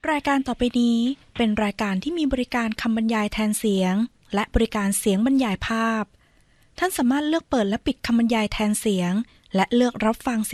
รายการต่อไปนี้เป็นรายการที่มีบริการคำบรรยายแทนเสียงและบริการเสียงบรรยายภาพท่านสามารถเลือกเปิดและปิดคำบรรยายแทนเสียงและเลือกรับฟัง